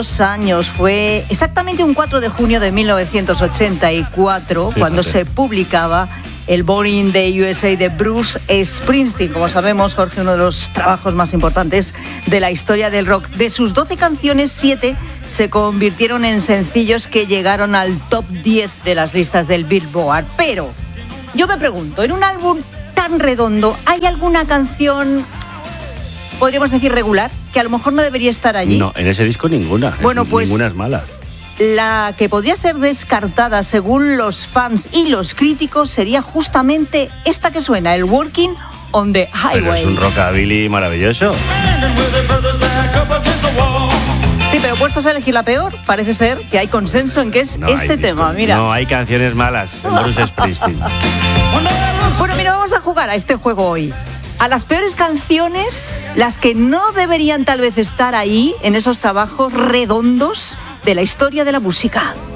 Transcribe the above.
años, fue exactamente un 4 de junio de 1984, fíjate, cuando se publicaba el Born in the USA de Bruce Springsteen. Como sabemos, Jorge, uno de los trabajos más importantes de la historia del rock. De sus 12 canciones, 7 se convirtieron en sencillos que llegaron al top 10 de las listas del Billboard. Pero yo me pregunto, en un álbum tan redondo, ¿hay alguna canción, podríamos decir, regular, que a lo mejor no debería estar allí? No, en ese disco ninguna. Bueno, pues ninguna es mala. La que podría ser descartada según los fans y los críticos sería justamente esta que suena, el Working on the Highway. Pero es un rockabilly maravilloso. Sí, pero puestos a elegir la peor, parece ser que hay consenso en que es este tema. Mira. No hay canciones malas en Bruce Springsteen. Bueno, mira, vamos a jugar a este juego hoy. A las peores canciones, las que no deberían tal vez estar ahí, en esos trabajos redondos de la historia de la música.